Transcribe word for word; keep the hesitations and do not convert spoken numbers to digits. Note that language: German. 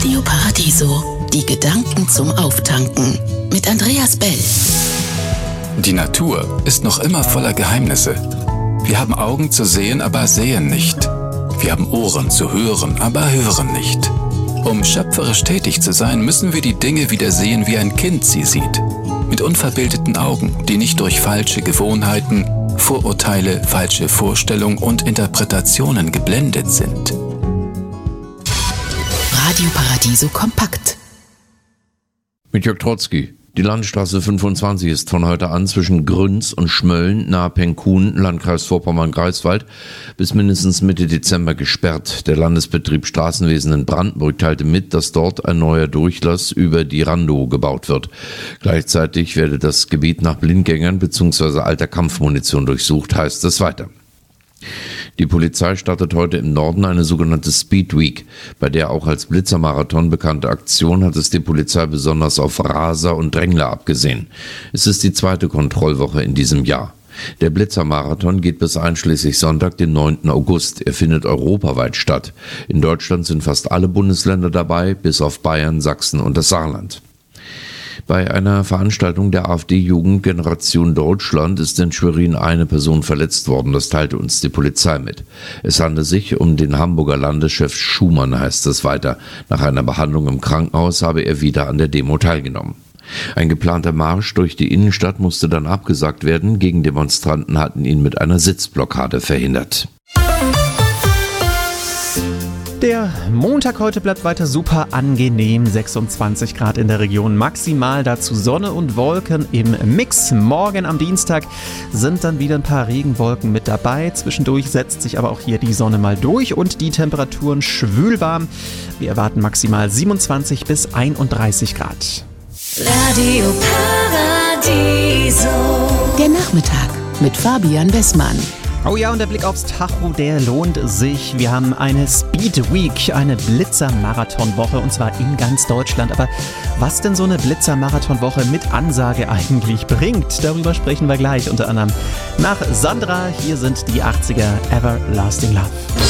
Radio Paradiso, die Gedanken zum Auftanken mit Andreas Bell. Die Natur ist noch immer voller Geheimnisse. Wir haben Augen zu sehen, aber sehen nicht. Wir haben Ohren zu hören, aber hören nicht. Um schöpferisch tätig zu sein, müssen wir die Dinge wieder sehen, wie ein Kind sie sieht. Mit unverbildeten Augen, die nicht durch falsche Gewohnheiten, Vorurteile, falsche Vorstellungen und Interpretationen geblendet sind. Radio Paradiso kompakt. Mit Jörg Trotzki. Die Landstraße fünfundzwanzig ist von heute an zwischen Grünz und Schmölln nahe Penkun, Landkreis Vorpommern-Greifswald, bis mindestens Mitte Dezember gesperrt. Der Landesbetrieb Straßenwesen in Brandenburg teilte mit, dass dort ein neuer Durchlass über die Randow gebaut wird. Gleichzeitig werde das Gebiet nach Blindgängern bzw. alter Kampfmunition durchsucht, heißt es weiter. Die Polizei startet heute im Norden eine sogenannte Speed Week. Bei der auch als Blitzermarathon bekannte Aktion hat es die Polizei besonders auf Raser und Drängler abgesehen. Es ist die zweite Kontrollwoche in diesem Jahr. Der Blitzermarathon geht bis einschließlich Sonntag, den neunten August. Er findet europaweit statt. In Deutschland sind fast alle Bundesländer dabei, bis auf Bayern, Sachsen und das Saarland. Bei einer Veranstaltung der AfD-Jugend Generation Deutschland ist in Schwerin eine Person verletzt worden, das teilte uns die Polizei mit. Es handelt sich um den Hamburger Landeschef Schumann, heißt es weiter. Nach einer Behandlung im Krankenhaus habe er wieder an der Demo teilgenommen. Ein geplanter Marsch durch die Innenstadt musste dann abgesagt werden. Gegendemonstranten hatten ihn mit einer Sitzblockade verhindert. Der Montag heute bleibt weiter super angenehm, sechsundzwanzig Grad in der Region, maximal dazu Sonne und Wolken im Mix. Morgen am Dienstag sind dann wieder ein paar Regenwolken mit dabei. Zwischendurch setzt sich aber auch hier die Sonne mal durch und die Temperaturen schwülwarm. Wir erwarten maximal siebenundzwanzig bis einunddreißig Grad. Radio Paradiso. Der Nachmittag mit Fabian Wessmann. Oh ja, und der Blick aufs Tacho, der lohnt sich. Wir haben eine Speed Week, eine Blitzer-Marathon-Woche und zwar in ganz Deutschland. Aber was denn so eine Blitzer-Marathon-Woche mit Ansage eigentlich bringt, darüber sprechen wir gleich unter anderem nach Sandra. Hier sind die achtziger Everlasting Love.